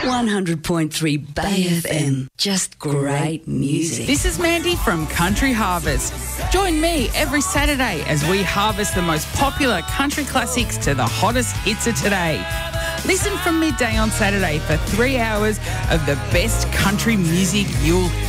100.3 Bay FM. Just great music. This is Mandy from Country Harvest. Join me every Saturday as we harvest the most popular country classics to the hottest hits of today. Listen from midday on Saturday for 3 hours of the best country music you'll